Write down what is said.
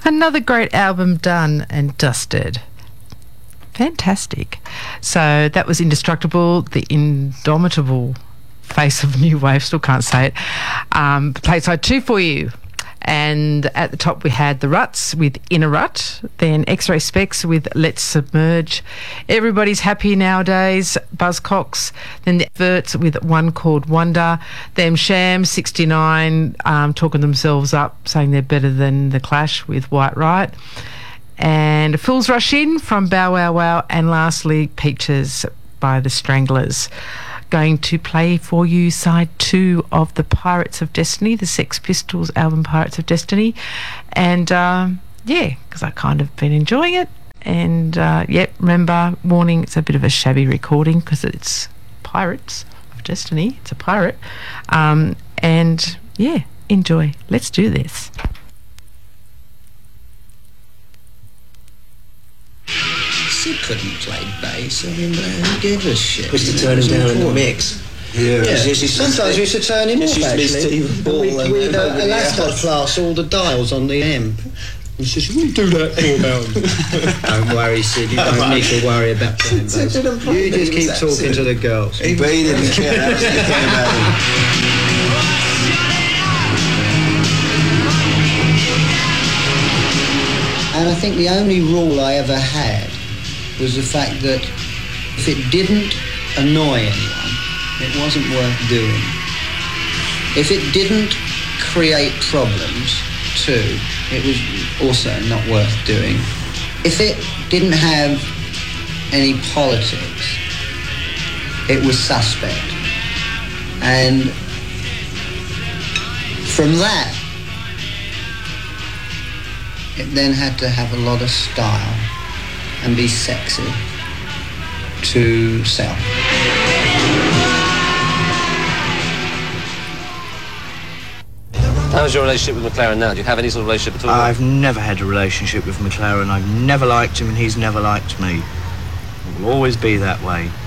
Another great album done and dusted. Fantastic. So that was Indestructible, the indomitable face of new wave. Still can't say it. Played side 2 for you. And at the top we had The Ruts with In a Rut, then X-Ray Specs with Let's Submerge, Everybody's Happy Nowadays, Buzzcocks, then The Verts with One Called Wonder, Them Sham 69 talking themselves up, saying they're better than The Clash with White Riot, and Fools Rush In from Bow Wow Wow, and lastly Peaches by The Stranglers. Going to play for you side 2 of the Pirates of Destiny, the Sex Pistols album Pirates of Destiny. And because I kind of been enjoying it. And remember, warning, it's a bit of a shabby recording because it's Pirates of Destiny. It's a pirate. Enjoy. Let's do this. He couldn't play bass. I mean, who gave a shit? Was to turn him down in the mix. Yeah. Sometimes we used to turn him off, actually. We'd elastic class all the dials on the amp. He says, you wouldn't do that for Don't worry, Sid, you don't need to worry about playing bass. You just keep talking to the girls. He didn't care. That was the thing about him. And I think the only rule I ever had was the fact that if it didn't annoy anyone, it wasn't worth doing. If it didn't create problems, too, it was also not worth doing. If it didn't have any politics, it was suspect. And from that, it then had to have a lot of style and be sexy to sell. How's your relationship with McLaren now? Do you have any sort of relationship at all? I've never had a relationship with McLaren. I've never liked him and he's never liked me. It will always be that way.